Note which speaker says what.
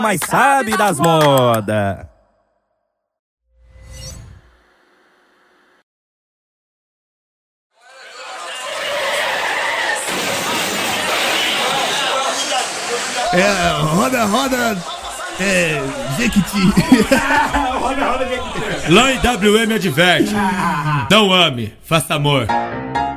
Speaker 1: mas sabe das modas.
Speaker 2: Roda, Jequiti.
Speaker 3: Lá em WM adverte. Não ame, faça amor.